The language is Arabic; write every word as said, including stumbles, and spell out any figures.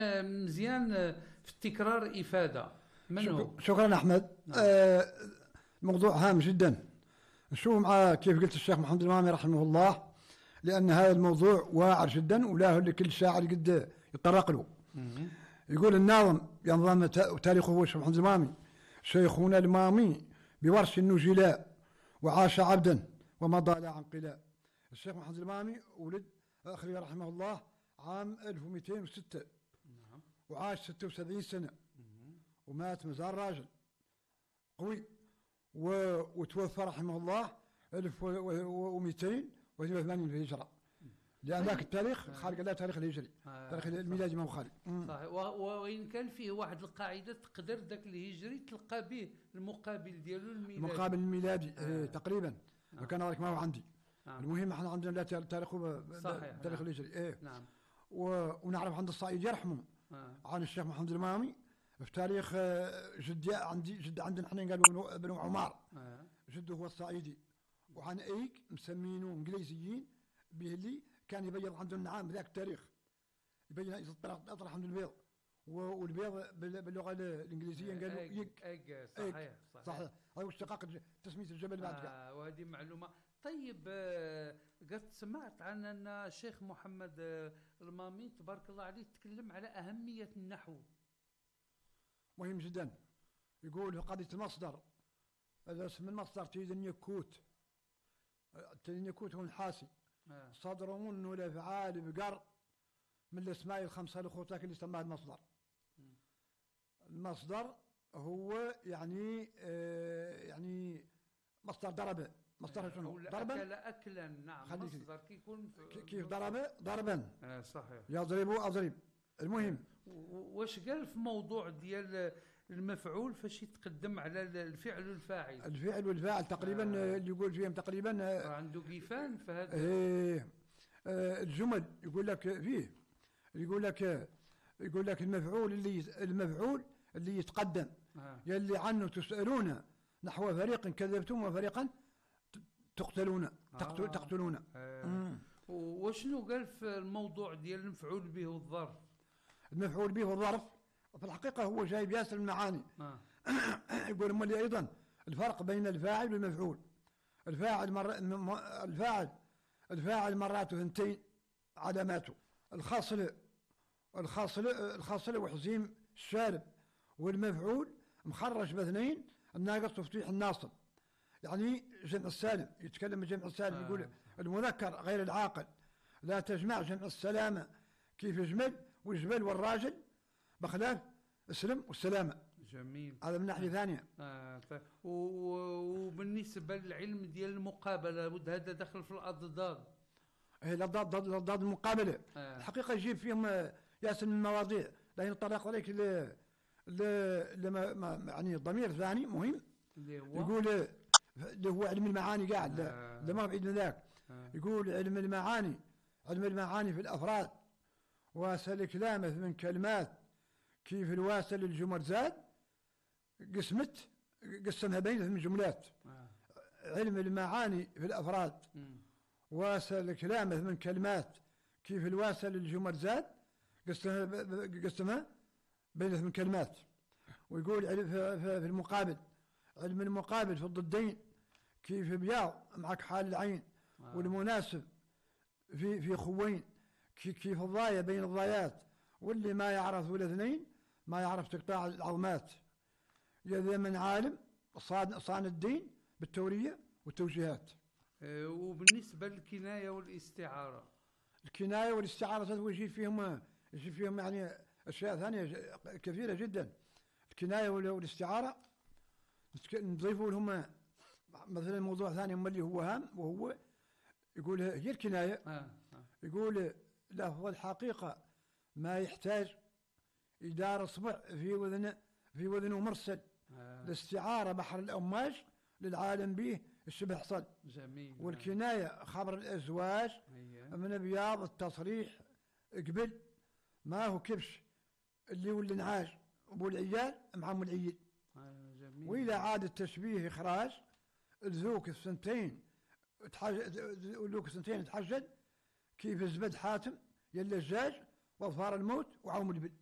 مزيان في التكرار إفادة. من هو؟ شكرا أحمد. نعم. آه موضوع هام جدا. نشوف مع كيف قلت الشيخ محمد المامي رحمه الله، لأن هذا الموضوع واعر جدا ولا لكل شاعر قد يطرق له. يقول الناظم ينظم تاريخه هو الشيخ محمد المامي: شيخنا المامي بورش النجلاء وعاش عبدا ومضى لا عنقلاء. الشيخ محمد المامي ولد أخي رحمه الله عام ألف ومئتين وستة وعاش ستة وسبعين سنة ومات مازال راجل قوي، وتوفى رحمه الله ألف ومئتين وثلاثة وثمانين في الهجرة، لأن ذاك التاريخ خارج لا تاريخ الهجري، تاريخ الميلادي ما هو خارج. صحيح. وإن كان فيه واحد القاعدة تقدر ذاك الهجري تلقى به المقابل ديالو الميلادي. المقابل الميلادي آه. تقريبا آه. وكان ذلك ما هو عندي. آه. المهم احنا عندنا لا تاريخ تاريخ الهجري. ايه نعم. ونعرف عند الصعيد يرحمه آه. عن الشيخ محمد المامي في تاريخ جدي عندي جد عندنا احنا قالوا ابن عمار آه. جده هو الصعيدي، وعن ايك مسمينه انجليزيين به اللي كان يبيض عنده النعام ذاك التاريخ، يبين اطرح عنده البيض، والبيض باللغه الانجليزيه قالوا ايك. ايك صحيح صحيح صحيح. هذا اشتقاق تسميه الجبل بعد كده. آه وهذه معلومه. طيب آه قد سمعت عن ان الشيخ محمد آه المامي تبارك الله عليه تكلم على اهميه النحو. مهم جدا. يقول قضيه المصدر، هذا اسم المصدر تيدن يكوت، تيدن يكوت هو الحاسي آه. صدر منه الافعال بقر من الاسماء الخمسه الاخوتاك اللي سماها المصدر. م. المصدر هو يعني آه يعني مصدر ضرب، مصدر شنو؟ ضربا. اكل اكلا. نعم. مصدر كيكون كيف ضرب ضربا. آه صحيح. يضرب اضرب. المهم واش قال في موضوع ديال المفعول فاش يتقدم على الفعل والفاعل؟ الفعل والفاعل تقريبا آه. اللي يقول فيهم تقريبا آه عنده كيفان في هذا. ايه آه الجمل يقول لك فيه، يقول لك يقول لك المفعول اللي المفعول اللي يتقدم آه. يلي عنه تسألون نحو فريق كذبتم وفريقا تقتلون آه. تقتلون آه. وشنو قال في الموضوع ديال المفعول به والظرف؟ المفعول به والظرف في الحقيقة هو جايب ياسر المعاني آه. يقول مالي أيضا الفرق بين الفاعل والمفعول. الفاعل مر... الفاعل الفاعل مراته ثنتين علاماته: الخاصلة الخاصلة الخاصلة وحزيم الشارب، والمفعول مخرج باثنين الناقص تفتيح الناصب، يعني جمع السالم. يتكلم جمع السالم آه. يقول المذكر غير العاقل لا تجمع جمع السلامة كيف يجمل والجبل والراجل بخلاف السلم والسلامة. جميل. هذا من ناحية ثانية. آه طيب. وبالنسبة للعلم ديال المقابلة هذا دخل في الأضداد. هي الأضداد ضد الأضداد المقابلة آه. الحقيقة يجيب فيهم ياسر من المواضيع، لكن الطريق عليك ل ل يعني الضمير الثاني مهم يقول اللي هو علم المعاني قاعد آه. لا ما بعيد من ذاك آه. يقول علم المعاني علم المعاني في الأفراد واسل كلامه من كلمات كيف الواسل الجمرزات قسمت قسمها بين من جملات آه. علم المعاني في الأفراد م. واسل كلامه من كلمات كيف الواسل الجمرزات قسمها قسمها بين من كلمات. ويقول في المقابل علم المقابل في الضدين كيف بياض معك حال العين آه. والمناسب في في خوين كيف الضاية بين الضايات، واللي ما يعرف الاثنين ما يعرف تقطاع العظمات. إذا من عالم صان صان الدين بالتورية والتوجيهات. أه وبالنسبة للكناية والاستعارة، الكناية والاستعارة هذا يجي فيهم يجي فيهم يعني أشياء ثانية كثيرة جدا. الكناية والاستعارة نضيفوا لهم مثلا موضوع ثاني اللي هو هام، وهو يقول هي الكناية آه. آه. يقول لفظ الحقيقة ما يحتاج إدارة صبع في وذن في وذنه مرسل آه. الاستعارة بحر الأمواج للعالم به الشبه حصل. جميل. والكناية خبر الأزواج أيه. من بياض التصريح قبل ما هو كبش اللي ولي نعاج أبو العيال معهم العيد آه. جميل. وإلى عاد التشبيه إخراج الذوك السنتين ذوك السنتين تحجد كيف الزبد حاتم يلا الزاج واظفار الموت وعوم البل.